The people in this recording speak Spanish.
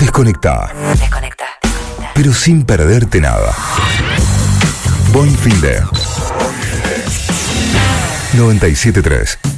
Desconectá. Desconecta. Pero sin perderte nada. Buen fin de 97.3.